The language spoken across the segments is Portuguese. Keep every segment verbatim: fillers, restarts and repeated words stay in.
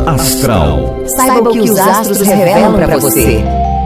Hora Astral. Saiba o que os astros revelam para você.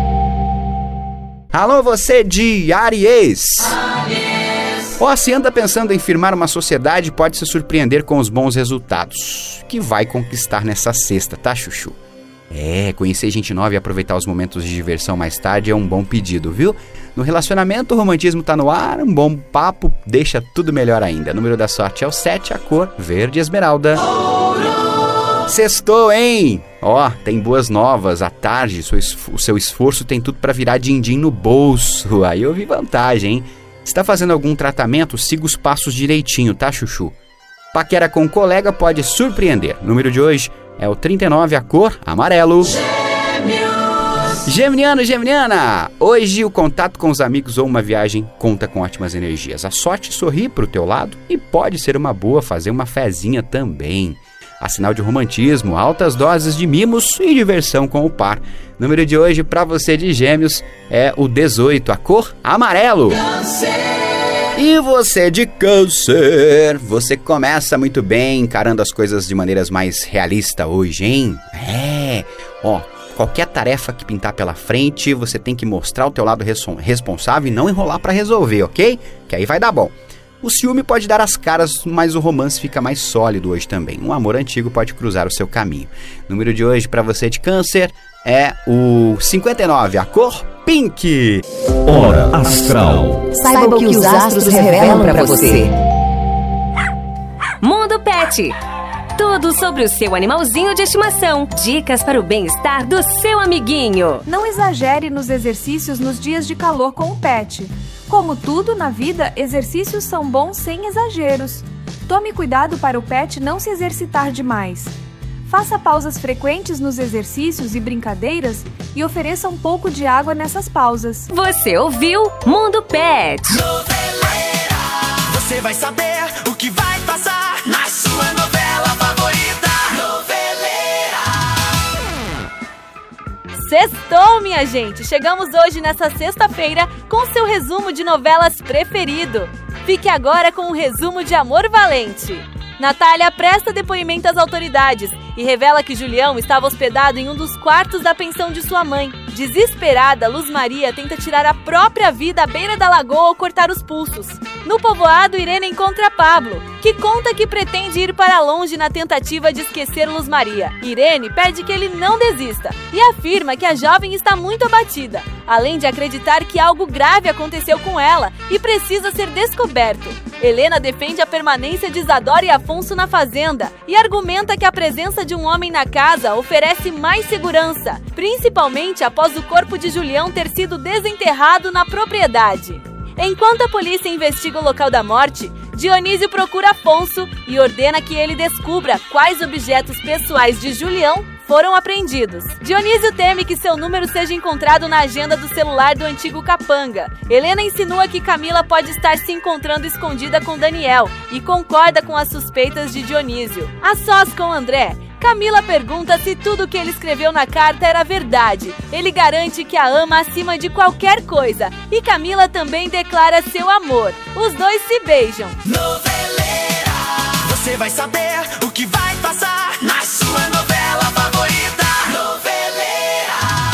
Alô, você de Áries. Ó, se anda pensando em firmar uma sociedade, pode se surpreender com os bons resultados que vai conquistar nessa sexta, tá, Chuchu? É, conhecer gente nova e aproveitar os momentos de diversão mais tarde é um bom pedido, viu? No relacionamento, o romantismo tá no ar, um bom papo deixa tudo melhor ainda. O número da sorte é o sete, a cor verde esmeralda. Sextou, hein? Ó, tem boas novas, à tarde o seu esforço tem tudo pra virar din-din no bolso. Aí eu vi vantagem, hein? Se tá fazendo algum tratamento, siga os passos direitinho, tá, Chuchu? Paquera com um colega pode surpreender. O número de hoje é o trinta e nove, a cor amarelo. Geminiano, Geminiana, hoje o contato com os amigos ou uma viagem conta com ótimas energias. A sorte sorri pro teu lado e pode ser uma boa fazer uma fezinha também. A sinal de romantismo, altas doses de mimos e diversão com o par. O número de hoje para você de Gêmeos é o dezoito, a cor amarelo. E você de Câncer, você começa muito bem encarando as coisas de maneiras mais realistas hoje, hein? É, ó, qualquer tarefa que pintar pela frente, você tem que mostrar o teu lado responsável e não enrolar para resolver, ok? Que aí vai dar bom. O ciúme pode dar as caras, mas o romance fica mais sólido hoje também. Um amor antigo pode cruzar o seu caminho. O número de hoje para você de Câncer é o cinquenta e nove, a cor pink. Hora Astral. Saiba o que os astros revelam para você. Mundo Pet. Tudo sobre o seu animalzinho de estimação. Dicas para o bem-estar do seu amiguinho. Não exagere nos exercícios nos dias de calor com o pet. Como tudo na vida, exercícios são bons sem exageros. Tome cuidado para o pet não se exercitar demais. Faça pausas frequentes nos exercícios e brincadeiras e ofereça um pouco de água nessas pausas. Você ouviu Mundo Pet. Noveleira, você vai saber o que vai passar na sua novela favorita. Noveleira. Sextou, minha gente! Chegamos hoje nessa sexta-feira com seu resumo de novelas preferido. Fique agora com um resumo de Amor Valente. Natália presta depoimento às autoridades e revela que Julião estava hospedado em um dos quartos da pensão de sua mãe. Desesperada, Luz Maria tenta tirar a própria vida à beira da lagoa ao cortar os pulsos. No povoado, Irene encontra Pablo, que conta que pretende ir para longe na tentativa de esquecer Luz Maria. Irene pede que ele não desista e afirma que a jovem está muito abatida, além de acreditar que algo grave aconteceu com ela e precisa ser descoberto. Helena defende a permanência de Isadora e Afonso na fazenda e argumenta que a presença de um homem na casa oferece mais segurança, principalmente após o corpo de Julião ter sido desenterrado na propriedade. Enquanto a polícia investiga o local da morte, Dionísio procura Afonso e ordena que ele descubra quais objetos pessoais de Julião foram apreendidos. Dionísio teme que seu número seja encontrado na agenda do celular do antigo capanga. Helena insinua que Camila pode estar se encontrando escondida com Daniel e concorda com as suspeitas de Dionísio. A sós com André, Camila pergunta se tudo que ele escreveu na carta era verdade. Ele garante que a ama acima de qualquer coisa e Camila também declara seu amor. Os dois se beijam. Noveleira, você vai saber o que vai passar na sua novela favorita. Noveleira.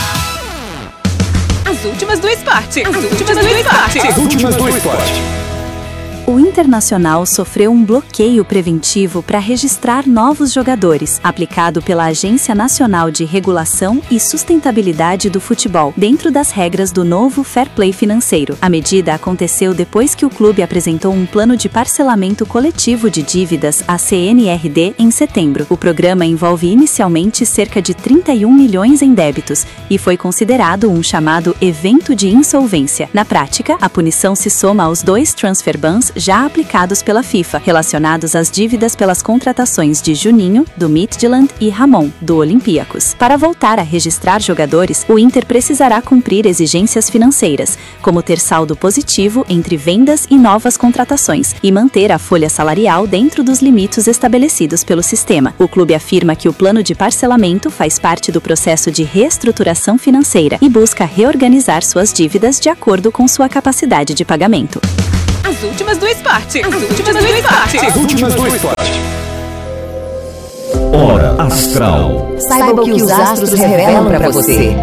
As últimas do esporte. As últimas do esporte. As últimas do esporte. O Internacional sofreu um bloqueio preventivo para registrar novos jogadores, aplicado pela Agência Nacional de Regulação e Sustentabilidade do Futebol, dentro das regras do novo Fair Play financeiro. A medida aconteceu depois que o clube apresentou um plano de parcelamento coletivo de dívidas, a C N R D, em setembro. O programa envolve inicialmente cerca de trinta e um milhões em débitos e foi considerado um chamado evento de insolvência. Na prática, a punição se soma aos dois transfer bans já aplicados pela FIFA, relacionados às dívidas pelas contratações de Juninho, do Midtjylland, e Ramon, do Olympiacos. Para voltar a registrar jogadores, o Inter precisará cumprir exigências financeiras, como ter saldo positivo entre vendas e novas contratações, e manter a folha salarial dentro dos limites estabelecidos pelo sistema. O clube afirma que o plano de parcelamento faz parte do processo de reestruturação financeira e busca reorganizar suas dívidas de acordo com sua capacidade de pagamento. As últimas do esporte. As últimas do esporte. As últimas do esporte. Hora astral. Saiba o que os astros revelam para você.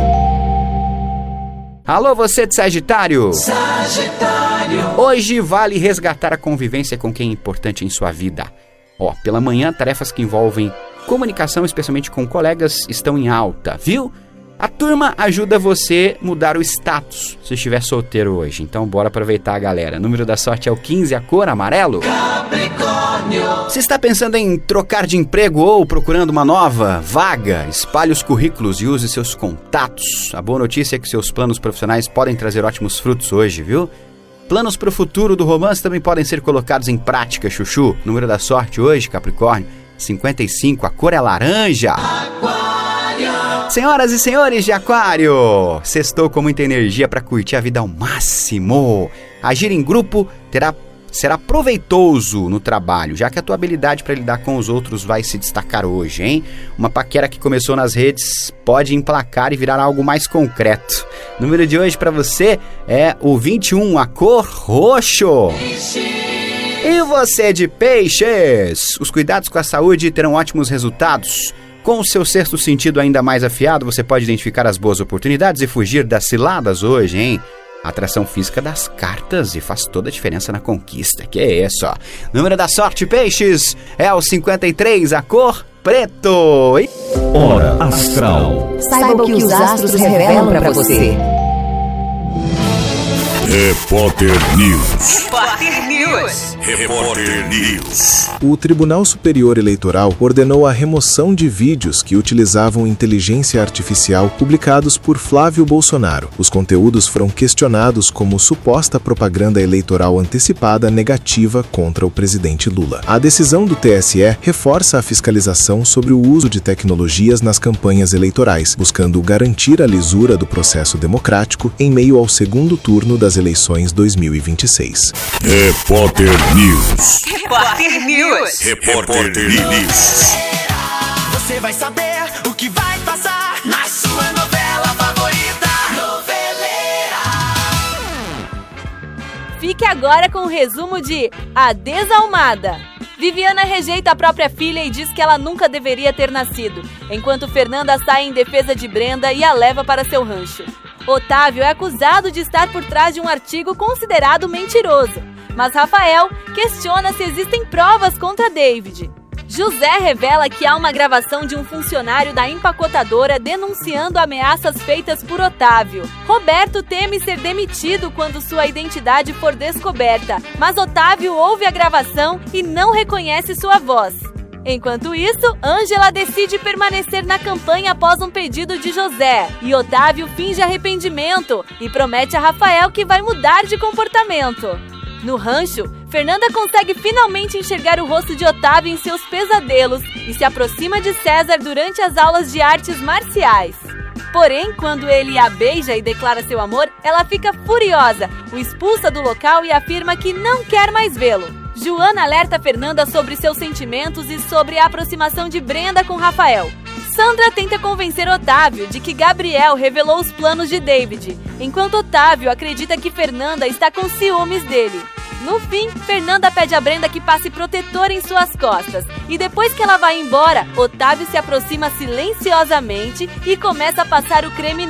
Alô, você de Sagitário? Sagitário. Hoje vale resgatar a convivência com quem é importante em sua vida. Ó, pela manhã, tarefas que envolvem comunicação, especialmente com colegas, estão em alta, viu? A turma ajuda você a mudar o status se estiver solteiro hoje. Então bora aproveitar, galera. O número da sorte é o quinze, a cor amarelo. Capricórnio. Se está pensando em trocar de emprego ou procurando uma nova vaga, espalhe os currículos e use seus contatos. A boa notícia é que seus planos profissionais podem trazer ótimos frutos hoje, viu? Planos para o futuro do romance também podem ser colocados em prática, chuchu. O número da sorte hoje, Capricórnio, cinquenta e cinco, a cor é laranja. Aquário. Senhoras e senhores de Aquário, sextou com muita energia para curtir a vida ao máximo. Agir em grupo terá, será proveitoso no trabalho, já que a tua habilidade para lidar com os outros vai se destacar hoje, hein? Uma paquera que começou nas redes pode emplacar e virar algo mais concreto. O número de hoje para você é o vinte e um, a cor roxo. E você de Peixes, os cuidados com a saúde terão ótimos resultados. Com o seu sexto sentido ainda mais afiado, você pode identificar as boas oportunidades e fugir das ciladas hoje, hein? A atração física das cartas e faz toda a diferença na conquista. Que é isso, ó. Número da sorte, Peixes, é o cinquenta e três, a cor preto. E... Hora astral. Saiba o que os astros revelam para você. Repórter News. Repórter News. Repórter News. O Tribunal Superior Eleitoral ordenou a remoção de vídeos que utilizavam inteligência artificial publicados por Flávio Bolsonaro. Os conteúdos foram questionados como suposta propaganda eleitoral antecipada negativa contra o presidente Lula. A decisão do T S E reforça a fiscalização sobre o uso de tecnologias nas campanhas eleitorais, buscando garantir a lisura do processo democrático em meio ao segundo turno das eleições dois mil e vinte e seis. Repórter News. Repórter News. Repórter News. Você vai saber o que vai passar na sua novela favorita. Noveleira. Fique agora com o resumo de A Desalmada. Viviana rejeita a própria filha e diz que ela nunca deveria ter nascido, enquanto Fernanda sai em defesa de Brenda e a leva para seu rancho. Otávio é acusado de estar por trás de um artigo considerado mentiroso, mas Rafael questiona se existem provas contra David. José revela que há uma gravação de um funcionário da empacotadora denunciando ameaças feitas por Otávio. Roberto teme ser demitido quando sua identidade for descoberta, mas Otávio ouve a gravação e não reconhece sua voz. Enquanto isso, Ângela decide permanecer na campanha após um pedido de José, e Otávio finge arrependimento e promete a Rafael que vai mudar de comportamento. No rancho, Fernanda consegue finalmente enxergar o rosto de Otávio em seus pesadelos e se aproxima de César durante as aulas de artes marciais. Porém, quando ele a beija e declara seu amor, ela fica furiosa, o expulsa do local e afirma que não quer mais vê-lo. Joana alerta Fernanda sobre seus sentimentos e sobre a aproximação de Brenda com Rafael. Sandra tenta convencer Otávio de que Gabriel revelou os planos de David, enquanto Otávio acredita que Fernanda está com ciúmes dele. No fim, Fernanda pede a Brenda que passe protetor em suas costas, e depois que ela vai embora, Otávio se aproxima silenciosamente e começa a passar o creme